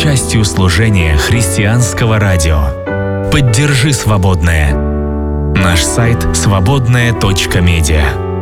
частью служения христианского радио. Поддержи свободное. Наш сайт свободное.медиа.